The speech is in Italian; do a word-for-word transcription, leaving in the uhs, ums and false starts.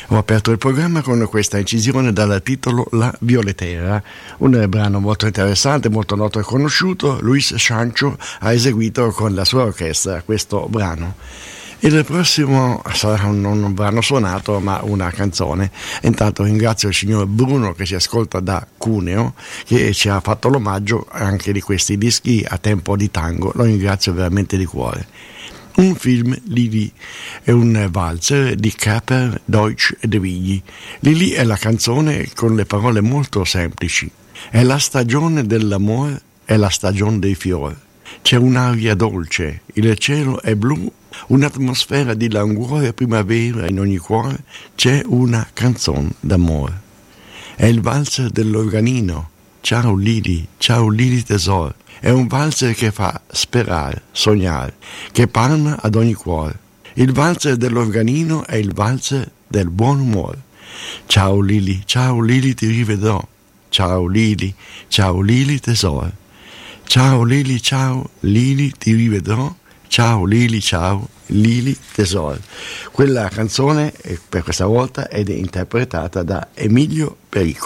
Ho aperto il programma con questa incisione dal titolo La Violetera, un brano molto interessante, molto noto e conosciuto. Luis Sancho ha eseguito con la sua orchestra questo brano. Il prossimo sarà un, non un brano suonato, ma una canzone. Intanto ringrazio il signor Bruno che si ascolta da Cuneo, che ci ha fatto l'omaggio anche di questi dischi a tempo di tango. Lo ringrazio veramente di cuore. Un film, Lili, è un valzer di Kaper, Deutsch e De Vigny. Lili è la canzone con le parole molto semplici. È la stagione dell'amore, è la stagione dei fiori. C'è un'aria dolce, il cielo è blu, un'atmosfera di languore primavera in ogni cuore, c'è una canzone d'amore. È il valzer dell'organino. Ciao Lili, ciao Lili tesoro. È un valzer che fa sperare, sognare, che parla ad ogni cuore. Il valzer dell'organino è il valzer del buon umore. Ciao Lili, ciao Lili ti rivedrò. Ciao Lili, ciao Lili tesoro. Ciao Lili, ciao Lili ti rivedrò. Ciao Lili, ciao Lili tesoro. Quella canzone per questa volta è interpretata da Emilio Perico.